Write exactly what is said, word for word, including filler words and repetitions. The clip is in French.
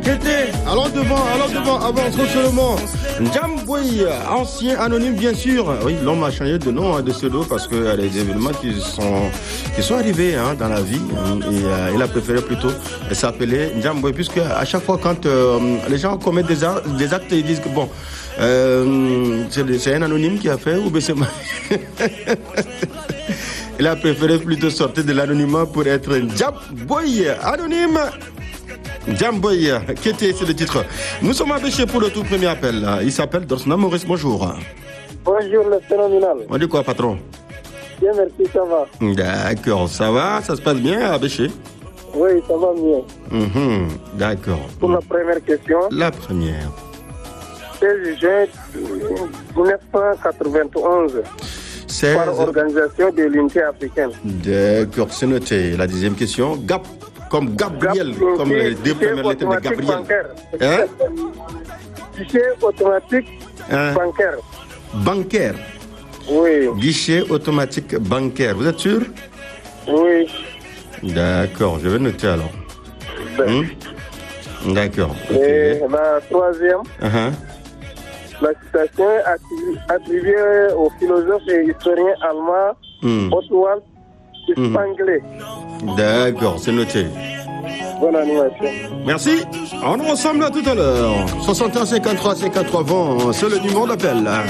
Kété, allons devant, allons devant, avançons seulement. Njamboy, ancien anonyme bien sûr. Oui, l'homme a changé de nom, de pseudo, parce qu'il y a des événements qui sont, qui sont arrivés hein, dans la vie. Et euh, il a préféré plutôt s'appeler Njamboy, puisque à chaque fois quand euh, les gens commettent des, a- des actes, ils disent que bon, euh, c'est, c'est un anonyme qui a fait, ou bien c'est moi. Il a préféré plutôt sortir de l'anonymat pour être Njamboy, anonyme. Njamboy, qui était, c'est le titre. Nous sommes à Béché pour le tout premier appel. Il s'appelle Dorsna Maurice, bonjour. Bonjour le phénoménal. On dit quoi, patron? Bien, merci, ça va. D'accord, ça va, ça se passe bien à Béché? Oui, ça va mieux. Mhm, d'accord. Pour la première question, La première. seize juin dix-neuf cent quatre-vingt-onze, seize. par Organisation de l'Unité africaine. D'accord, c'est noté. La deuxième question. Gap, comme Gabriel, Gap, comme les deux guichet premières lettres de automatique Gabriel. bancaire. Hein? Guichet automatique Hein? bancaire. Bancaire. Oui, Guichet automatique bancaire. Vous êtes sûr? oui. D'accord, je vais noter alors. Ben, Hmm? D'accord. Ok. Et la troisième, Uh-huh. la citation attri- attribuée au philosophe et historien allemand Hmm. Oswald Spengler. D'accord, c'est noté. Bonne animation. Merci. On est ensemble à tout à l'heure. soixante et un cinquante-trois cinquante-trois vingt, c'est le numéro d'appel.